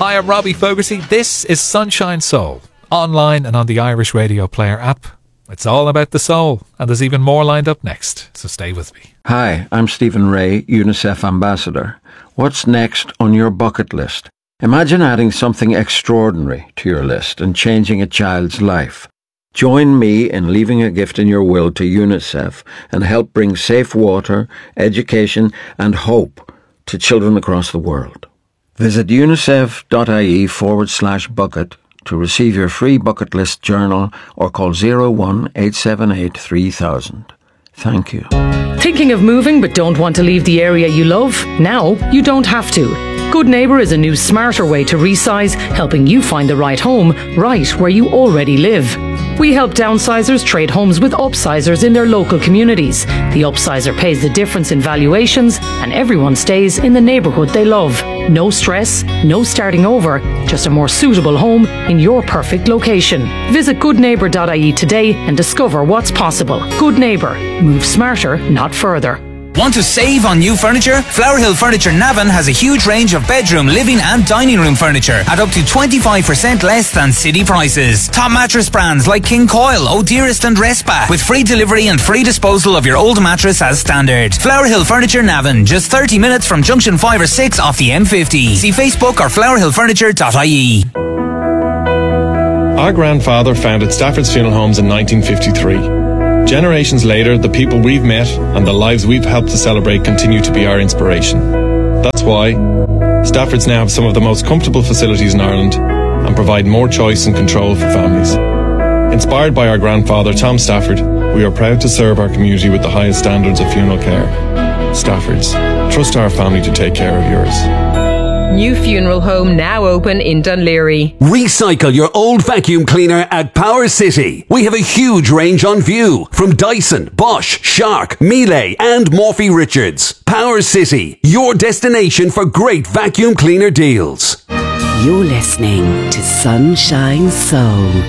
Hi, I'm Robbie Fogarty. This is Sunshine Soul, online and on the Irish Radio Player app. It's all about the soul, and there's even more lined up next, so stay with me. Hi, I'm Stephen Ray, UNICEF Ambassador. What's next on your bucket list? Imagine adding something extraordinary to your list and changing a child's life. Join me in leaving a gift in your will to UNICEF and help bring safe water, education and hope to children across the world. Visit unicef.ie/bucket to receive your free bucket list journal or call 01-878 3000. Thank you. Thinking of moving but don't want to leave the area you love? Now you don't have to. Good Neighbour is a new smarter way to resize, helping you find the right home right where you already live. We help downsizers trade homes with upsizers in their local communities. The upsizer pays the difference in valuations and everyone stays in the neighbourhood they love. No stress, no starting over, just a more suitable home in your perfect location. Visit goodneighbour.ie today and discover what's possible. Good Neighbour. Move smarter, not further. Want to save on new furniture? Flower Hill Furniture Navan has a huge range of bedroom, living and dining room furniture at up to 25% less than city prices. Top mattress brands like King Coil, O'Dearest and Respa, with free delivery and free disposal of your old mattress as standard. Flower Hill Furniture Navan, just 30 minutes from junction 5 or 6 off the M50. See Facebook or flowerhillfurniture.ie. Our grandfather founded Stafford's Funeral Homes in 1953. Generations later, the people we've met and the lives we've helped to celebrate continue to be our inspiration. That's why Stafford's now have some of the most comfortable facilities in Ireland and provide more choice and control for families. Inspired by our grandfather, Tom Stafford, we are proud to serve our community with the highest standards of funeral care. Stafford's. Trust our family to take care of yours. New funeral home now open in Dunleary. Recycle your old vacuum cleaner at Power City. We have a huge range on view from Dyson, Bosch, Shark, Miele and Morphy Richards. Power City, your destination for great vacuum cleaner deals. You're listening to Sunshine Soul